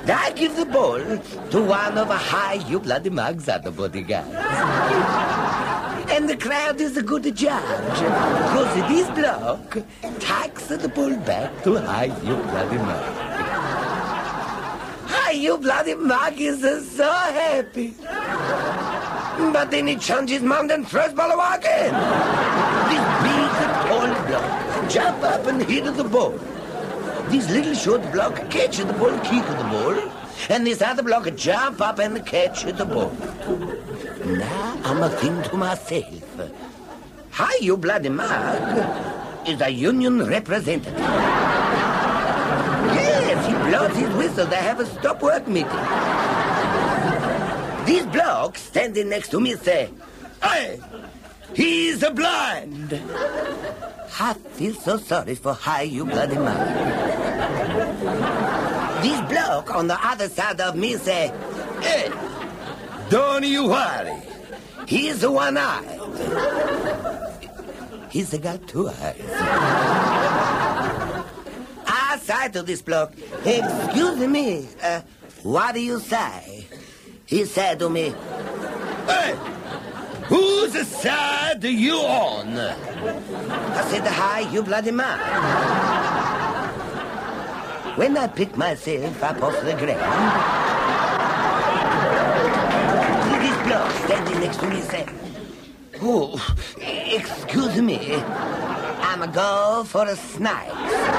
I give the ball to one of a high you bloody mugs at the bodyguards. And the crowd is a good judge, because this block takes the ball back to high you bloody mug. High you bloody mug is so happy. But then he changes mind and throws ball away again. This big, tall block jump up and hit the ball. This little short block catch the ball, kick the ball, and this other block jump up and catch the ball. Now I'm a think to myself, how you bloody mug is a union representative. Yes, he blows his whistle. They have a stop work meeting. This block standing next to me say, hey, he's a blind. I feel so sorry for how you bloody mug. This bloke on the other side of me say, hey, don't you worry. He's one-eyed. He's got two eyes. I say to this bloke, excuse me, what do you say? He said to me, hey, whose side are you on? I said, hi, you bloody man. When I picked myself up off the ground, this bloke standing next to me said, oh, excuse me, I'm a go for a snake.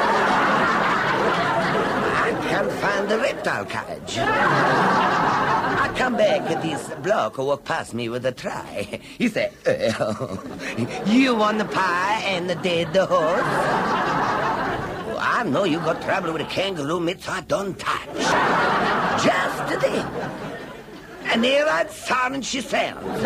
I can't find the reptile cage. I come back at this bloke who walked past me with a tray. He said, you want the pie and the dead horse? Well, I know you got trouble with a kangaroo meat, so I don't touch. Just then. And there that sound she sounds.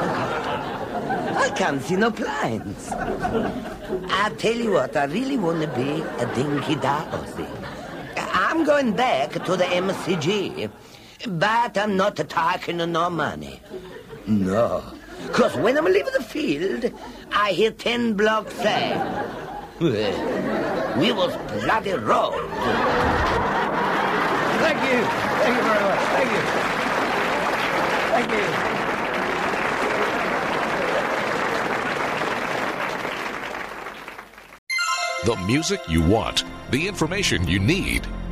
I can't see no blinds. I tell you what, I really want to be a dinky dorsey. I'm going back to the MCG. But I'm not talking no money. No. Because when I'm leaving the field, I hear 10 blocks say, we was bloody robbed. Thank you. Thank you very much. Thank you. Thank you. The music you want, the information you need.